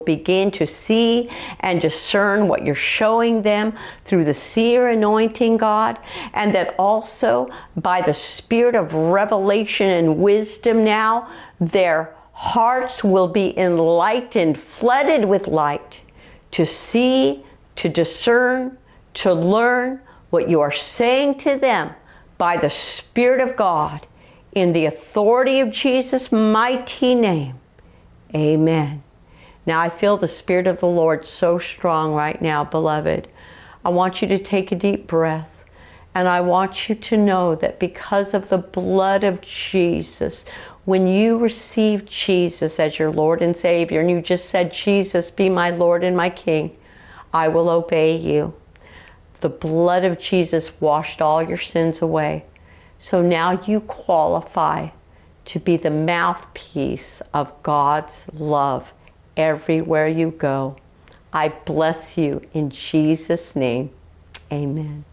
begin to see and discern what you're showing them through the seer anointing, God, and that also by the spirit of revelation and wisdom now, their hearts will be enlightened, flooded with light, to see, to discern, to learn what you are saying to them by the Spirit of God, in the authority of Jesus' mighty name. Amen. Now I feel the Spirit of the Lord so strong right now, beloved. I want you to take a deep breath, and I want you to know that because of the blood of Jesus, when you receive Jesus as your Lord and Savior, and you just said, Jesus, be my Lord and my King, I will obey you. The blood of Jesus washed all your sins away. So now you qualify to be the mouthpiece of God's love everywhere you go. I bless you in Jesus' name. Amen.